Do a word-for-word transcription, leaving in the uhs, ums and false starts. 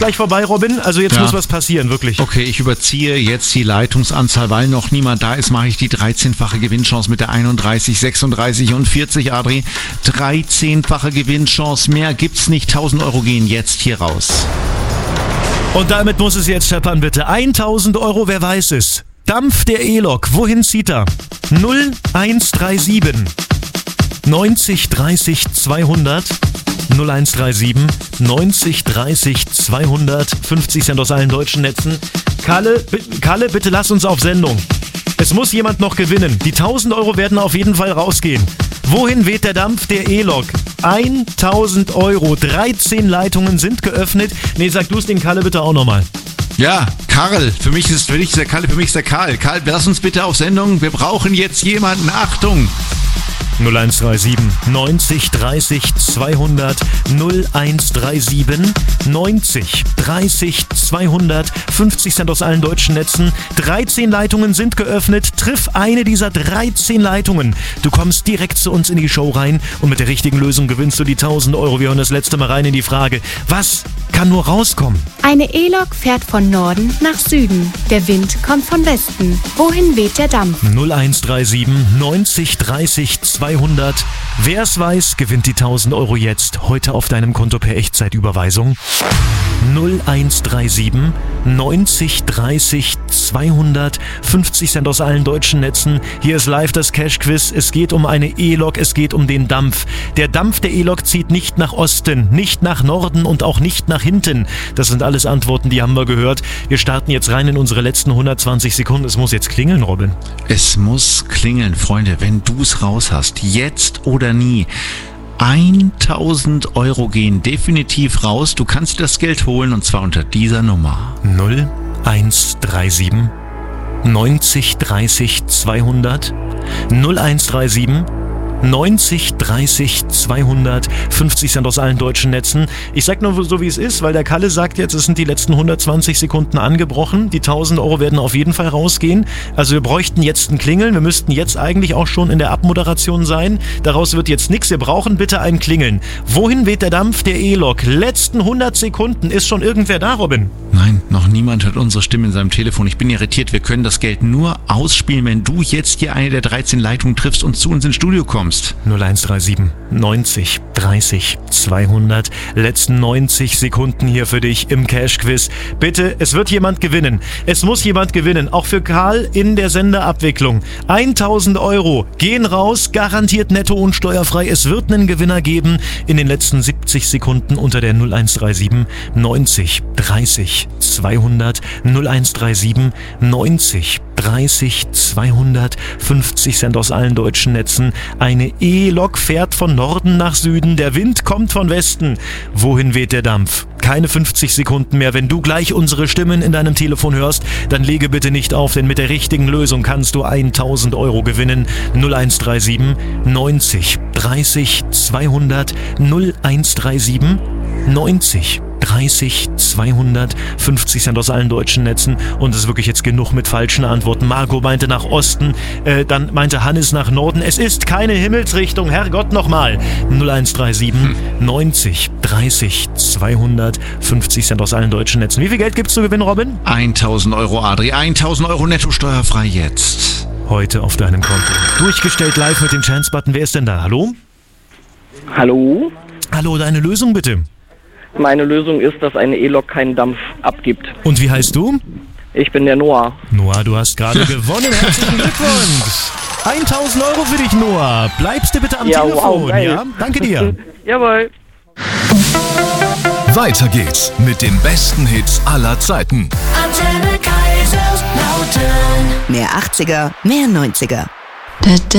gleich vorbei, Robin. Also jetzt Ja. muss was passieren, wirklich. Okay, ich überziehe jetzt die Leitungsanzahl, weil noch niemand da ist, mache ich die dreizehnfache Gewinnchance mit der einunddreißig, sechsunddreißig und vierzig, Adri. dreizehnfache Gewinnchance, mehr gibt's nicht. tausend Euro gehen jetzt hier raus. Und damit muss es jetzt scheppern, bitte. tausend Euro, wer weiß es. Dampf der E-Lok, wohin zieht er? null eins drei sieben neunzig dreißig zweihundert null eins drei sieben neunzig dreißig zweihundert fünfzig Cent aus allen deutschen Netzen. Kalle, b- Kalle, bitte lass uns auf Sendung. Es muss jemand noch gewinnen. Die tausend Euro werden auf jeden Fall rausgehen. Wohin weht der Dampf der E-Lok? tausend Euro. dreizehn Leitungen sind geöffnet. Nee, sag du es den Kalle bitte auch nochmal. Ja, Karl, für mich ist für dich der Kalle, für mich ist der Karl. Karl, lass uns bitte auf Sendung. Wir brauchen jetzt jemanden. Achtung! null eins drei sieben neunzig dreißig zweihundert null eins drei sieben neunzig dreißig zweihundert fünfzig Cent aus allen deutschen Netzen. dreizehn Leitungen sind geöffnet. Triff eine dieser dreizehn Leitungen. Du kommst direkt zu uns in die Show rein und mit der richtigen Lösung gewinnst du die tausend Euro. Wir hören das letzte Mal rein in die Frage, was kann nur rauskommen? Eine E-Lok fährt von Norden nach Süden. Der Wind kommt von Westen. Wohin weht der Dampf? null eins drei sieben neunzig dreißig zweihundert. Wer es weiß, gewinnt die tausend Euro jetzt. Heute auf deinem Konto per Echtzeitüberweisung. null eins drei sieben neunzig dreißig zweihundert fünfzig Cent aus allen deutschen Netzen. Hier ist live das Cash-Quiz. Es geht um eine E-Lok, es geht um den Dampf. Der Dampf der E-Lok zieht nicht nach Osten, nicht nach Norden und auch nicht nach hinten. Das sind alles Antworten, die haben wir gehört. Wir starten jetzt rein in unsere letzten hundertzwanzig Sekunden. Es muss jetzt klingeln, Robin. Es muss klingeln, Freunde, wenn du's raus hast. Jetzt oder nie. tausend Euro gehen definitiv raus. Du kannst dir das Geld holen und zwar unter dieser Nummer. null eins drei sieben neunzig dreißig zweihundert null eins drei sieben neunzig dreißig zweihundert fünfzig Cent aus allen deutschen Netzen. Ich sag nur so, wie es ist, weil der Kalle sagt jetzt, es sind die letzten hundertzwanzig Sekunden angebrochen. Die tausend Euro werden auf jeden Fall rausgehen. Also wir bräuchten jetzt ein Klingeln. Wir müssten jetzt eigentlich auch schon in der Abmoderation sein. Daraus wird jetzt nichts. Wir brauchen bitte ein Klingeln. Wohin weht der Dampf der E-Lok? Letzten hundert Sekunden. Ist schon irgendwer da, Robin? Nein, noch niemand hört unsere Stimme in seinem Telefon. Ich bin irritiert. Wir können das Geld nur ausspielen, wenn du jetzt hier eine der dreizehn Leitungen triffst und zu uns ins Studio kommst. null eins drei sieben neunzig dreißig zweihundert. Letzten neunzig Sekunden hier für dich im Cash-Quiz. Bitte, es wird jemand gewinnen. Es muss jemand gewinnen. Auch für Karl in der Senderabwicklung. tausend Euro gehen raus, garantiert netto und steuerfrei. Es wird einen Gewinner geben in den letzten siebzig Sekunden unter der null eins drei sieben neunzig dreißig zweihundert null eins drei sieben neunzig dreißig zweihundert fünfzig Cent aus allen deutschen Netzen. Eine E-Lok fährt von Norden nach Süden. Der Wind kommt von Westen. Wohin weht der Dampf? Keine fünfzig Sekunden mehr. Wenn du gleich unsere Stimmen in deinem Telefon hörst, dann lege bitte nicht auf, denn mit der richtigen Lösung kannst du tausend Euro gewinnen. null eins drei sieben neunzig dreißig zweihundert null eins drei sieben neunzig dreißig zweihundert fünfzig Cent aus allen deutschen Netzen. Und es ist wirklich jetzt genug mit falschen Antworten. Marco meinte nach Osten, äh, dann meinte Hannes nach Norden. Es ist keine Himmelsrichtung, Herrgott nochmal. null eins drei sieben neunzig dreißig zweihundert fünfzig Cent aus allen deutschen Netzen. Wie viel Geld gibt's zu gewinnen, Robin? tausend Euro, Adri. tausend Euro netto steuerfrei jetzt. Heute auf deinem Konto. Durchgestellt live mit dem Chance-Button. Wer ist denn da? Hallo? Hallo? Hallo, deine Lösung bitte. Meine Lösung ist, dass eine E-Lok keinen Dampf abgibt. Und wie heißt du? Ich bin der Noah. Noah, du hast gerade gewonnen. Herzlichen Glückwunsch. tausend Euro für dich, Noah. Bleibst du bitte am Ja, Telefon, wow, geil. ja? Danke dir. Jawohl. Weiter geht's mit den besten Hits aller Zeiten. Antenne Kaiserslautern. Mehr achtziger, mehr neunziger. Da, da,